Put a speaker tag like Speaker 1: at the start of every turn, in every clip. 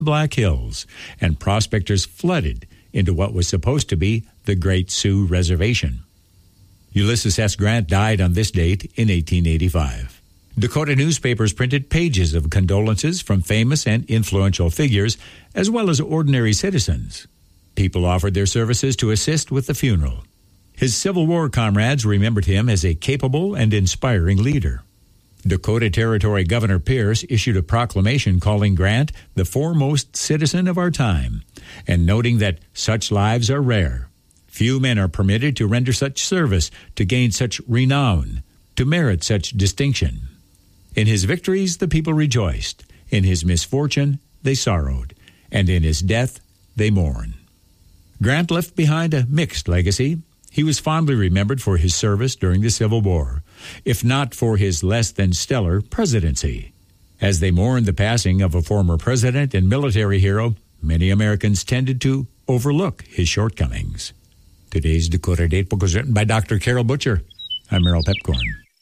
Speaker 1: Black Hills, and prospectors flooded into what was supposed to be the Great Sioux Reservation. Ulysses S. Grant died on this date in 1885. Dakota newspapers printed pages of condolences from famous and influential figures, as well as ordinary citizens. People offered their services to assist with the funeral. His Civil War comrades remembered him as a capable and inspiring leader. Dakota Territory Governor Pierce issued a proclamation calling Grant the foremost citizen of our time, and noting that such lives are rare. Few men are permitted to render such service, to gain such renown, to merit such distinction. In his victories the people rejoiced, in his misfortune they sorrowed, and in his death they mourn. Grant left behind a mixed legacy. He was fondly remembered for his service during the Civil War, if not for his less than stellar presidency. As they mourned the passing of a former president and military hero, many Americans tended to overlook his shortcomings. Today's Dakota Datebook was written by Dr. Carol Butcher. I'm Merrill Pepcorn.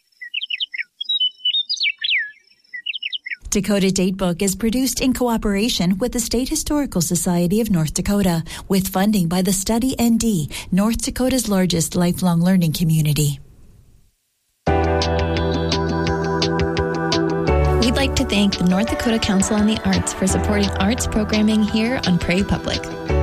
Speaker 2: Dakota Datebook is produced in cooperation with the State Historical Society of North Dakota, with funding by the Study ND, North Dakota's largest lifelong learning community.
Speaker 3: We'd like to thank the North Dakota Council on the Arts for supporting arts programming here on Prairie Public.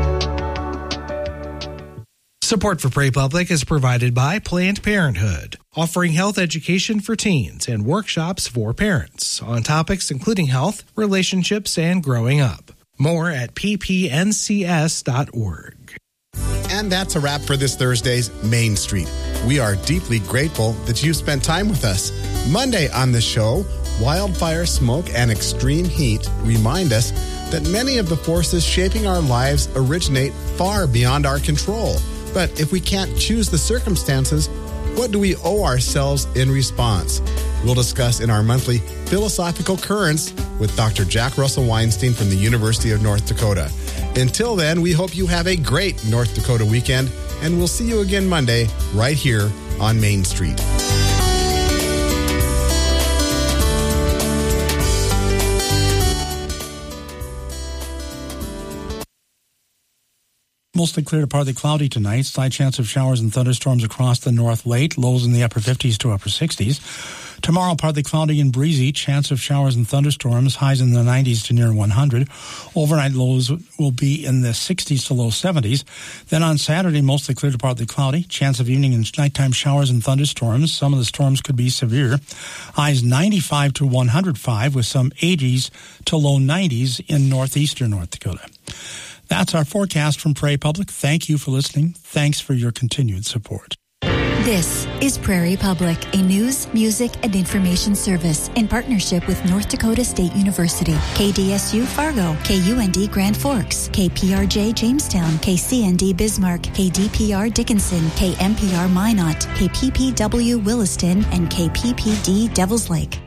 Speaker 4: Support for Prairie Public is provided by Planned Parenthood, offering health education for teens and workshops for parents on topics including health, relationships, and growing up. More at ppncs.org.
Speaker 5: And that's a wrap for this Thursday's Main Street. We are deeply grateful that you spent time with us. Monday on the show, wildfire, smoke, and extreme heat remind us that many of the forces shaping our lives originate far beyond our control. But if we can't choose the circumstances, what do we owe ourselves in response? We'll discuss in our monthly Philosophical Currents with Dr. Jack Russell Weinstein from the University of North Dakota. Until then, we hope you have a great North Dakota weekend, and we'll see you again Monday right here on Main Street.
Speaker 6: Mostly clear to partly cloudy tonight. Slight chance of showers and thunderstorms across the north late. Lows in the upper 50s to upper 60s. Tomorrow, partly cloudy and breezy. Chance of showers and thunderstorms. Highs in the 90s to near 100. Overnight lows will be in the 60s to low 70s. Then on Saturday, mostly clear to partly cloudy. Chance of evening and nighttime showers and thunderstorms. Some of the storms could be severe. Highs 95 to 105 with some 80s to low 90s in northeastern North Dakota. That's our forecast from Prairie Public. Thank you for listening. Thanks for your continued support.
Speaker 2: This is Prairie Public, a news, music, and information service in partnership with North Dakota State University, KDSU Fargo, KUND Grand Forks, KPRJ Jamestown, KCND Bismarck, KDPR Dickinson, KMPR Minot, KPPW Williston, and KPPD Devils Lake.